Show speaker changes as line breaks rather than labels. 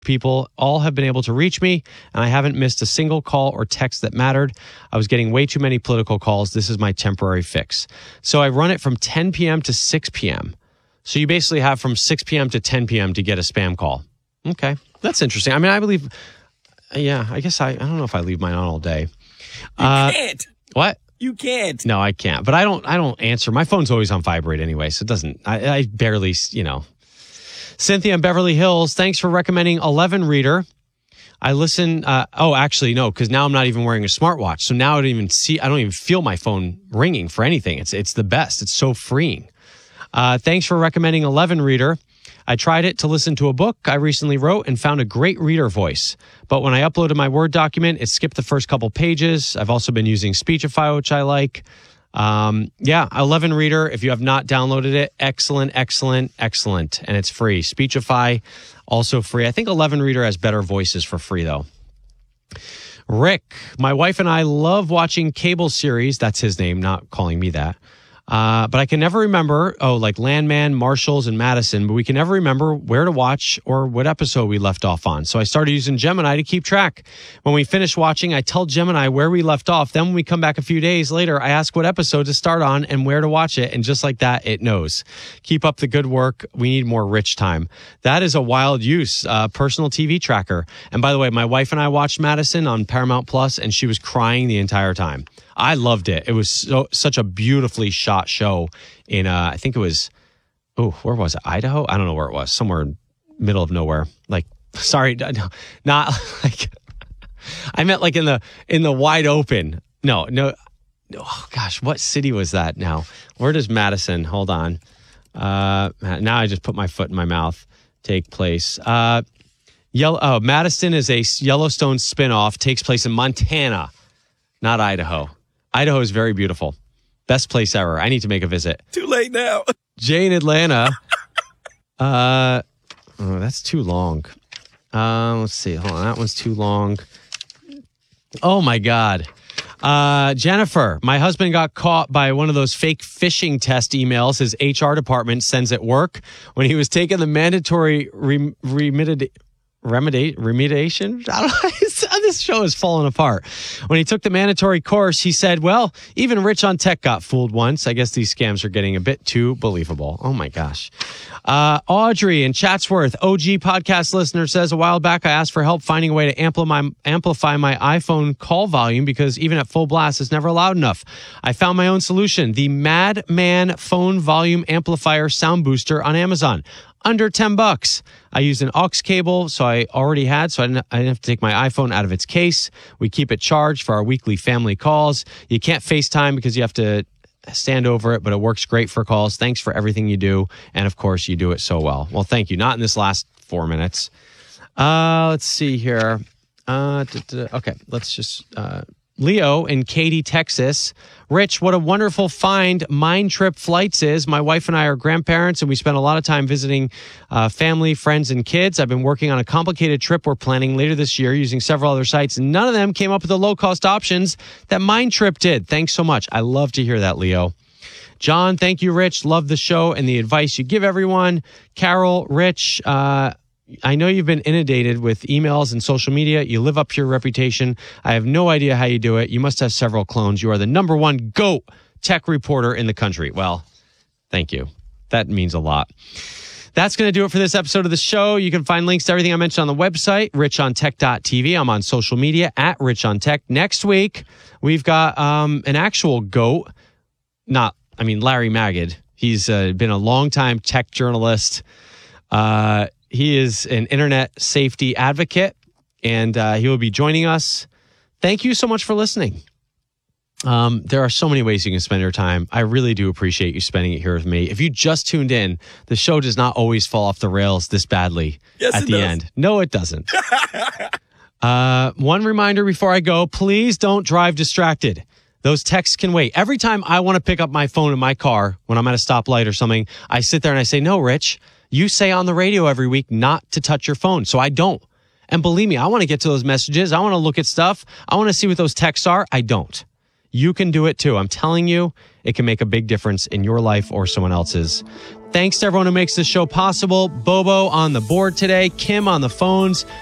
people all have been able to reach me, and I haven't missed a single call or text that mattered. I was getting way too many political calls. This is my temporary fix. So I run it from 10 p.m. to 6 p.m. So you basically have from 6 p.m. to 10 p.m. to get a spam call. Okay, that's interesting. I mean, I believe, I guess I don't know if I leave mine on all day.
You can't.
What?
You can't.
No, I can't. But I don't answer. My phone's always on vibrate anyway, so it doesn't. I barely, Cynthia in Beverly Hills, thanks for recommending 11 Reader. I listen. Actually, no, because now I'm not even wearing a smartwatch. So now I don't even feel my phone ringing for anything. It's the best. It's so freeing. Thanks for recommending 11 Reader. I tried it to listen to a book I recently wrote and found a great reader voice. But when I uploaded my Word document, it skipped the first couple pages. I've also been using Speechify, which I like. 11 Reader. If you have not downloaded it, excellent. And it's free. Speechify, also free. I think 11 Reader has better voices for free, though. Rick, my wife and I love watching cable series. That's his name, not calling me that. But I can never remember, like Landman, Marshalls, and Madison, but we can never remember where to watch or what episode we left off on. So I started using Gemini to keep track. When we finish watching, I tell Gemini where we left off. Then when we come back a few days later, I ask what episode to start on and where to watch it. And just like that, it knows. Keep up the good work. We need more rich time. That is a wild use, personal TV tracker. And by the way, my wife and I watched Madison on Paramount Plus, and she was crying the entire time. I loved it. It was such a beautifully shot show in, I think it was, where was it? Idaho? I don't know where it was. Somewhere in middle of nowhere. Like, sorry, not like, I meant like in the wide open. No. Oh gosh, what city was that now? Where does Madison, hold on. Now I just put my foot in my mouth, take place. Madison is a Yellowstone spinoff, takes place in Montana, not Idaho. Idaho is very beautiful. Best place ever. I need to make a visit.
Too late now.
Jay in Atlanta. That's too long. Let's see. Hold on. That one's too long. Oh, my God. Jennifer, my husband got caught by one of those fake phishing test emails his HR department sends at work when he was taking the mandatory remediation. I don't know. This show is falling apart. When he took the mandatory course, he said, well, even Rich on Tech got fooled once. I guess these scams are getting a bit too believable. Oh, my gosh. Audrey in Chatsworth, OG podcast listener, says, a while back, I asked for help finding a way to amplify my iPhone call volume because even at full blast, it's never loud enough. I found my own solution, the Madman Phone Volume Amplifier Sound Booster on Amazon. Under $10. I used an aux cable, so I already had, so I didn't have to take my iPhone out of its case. We keep it charged for our weekly family calls. You can't FaceTime because you have to stand over it, but it works great for calls. Thanks for everything you do. And of course, you do it so well. Well, thank you. Not in this last 4 minutes. Let's see here. Okay, let's just... Leo in Katy, Texas. Rich, what a wonderful find Mind Trip Flights is. My wife and I are grandparents, and we spend a lot of time visiting family, friends, and kids. I've been working on a complicated trip we're planning later this year using several other sites. None of them came up with the low-cost options that Mind Trip did. Thanks so much. I love to hear that, Leo. John, thank you, Rich. Love the show and the advice you give everyone. Carol, Rich, I know you've been inundated with emails and social media. You live up to your reputation. I have no idea how you do it. You must have several clones. You are the number one GOAT tech reporter in the country. Well, thank you. That means a lot. That's going to do it for this episode of the show. You can find links to everything I mentioned on the website, richontech.tv. I'm on social media at richontech. Next week, we've got an actual GOAT. Larry Magid. He's been a longtime tech journalist. He is an internet safety advocate, and he will be joining us. Thank you so much for listening. There are so many ways you can spend your time. I really do appreciate you spending it here with me. If you just tuned in, the show does not always fall off the rails this badly at the end. No, it doesn't. One reminder before I go, please don't drive distracted. Those texts can wait. Every time I want to pick up my phone in my car when I'm at a stoplight or something, I sit there and I say, no, Rich, you say on the radio every week not to touch your phone. So I don't. And believe me, I want to get to those messages. I want to look at stuff. I want to see what those texts are. I don't. You can do it too. I'm telling you, it can make a big difference in your life or someone else's. Thanks to everyone who makes this show possible. Bobo on the board today, Kim on the phones,